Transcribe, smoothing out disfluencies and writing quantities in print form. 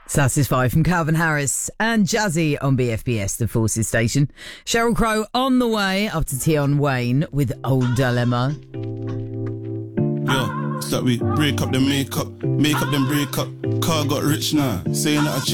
Satisfied from Calvin Harris and Jazzy on BFBS, the Forces station. Sheryl Crow on the way after Tion Wayne with Old Dilemma. Yeah, it's that we break up then make up then break up. Car got rich now, saying that I